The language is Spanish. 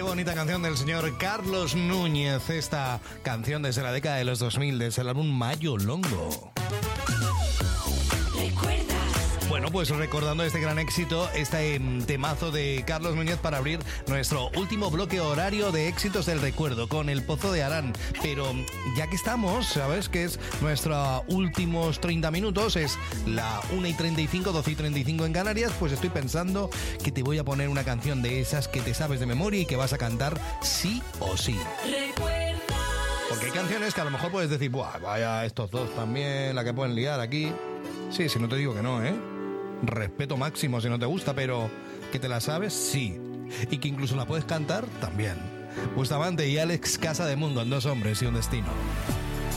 bonita canción del señor Carlos Núñez. Esta canción desde la década de los 2000, desde el álbum Mayo Longo. Bueno, pues recordando este gran éxito, este temazo de Carlos Núñez para abrir nuestro último bloque horario de éxitos del recuerdo con El Pozo de Arán. Pero ya que estamos, ¿sabes? Que es nuestros últimos 30 minutos, es la 1:35, 12:35 en Canarias, pues estoy pensando que te voy a poner una canción de esas que te sabes de memoria y que vas a cantar sí o sí. Porque hay canciones que a lo mejor puedes decir, buah, vaya estos dos también, la que pueden liar aquí. Sí, si no te digo que no, ¿eh? Respeto máximo si no te gusta, pero que te la sabes, sí. Y que incluso la puedes cantar, también. Bustamante y Alex Casademundo en Dos Hombres y un Destino.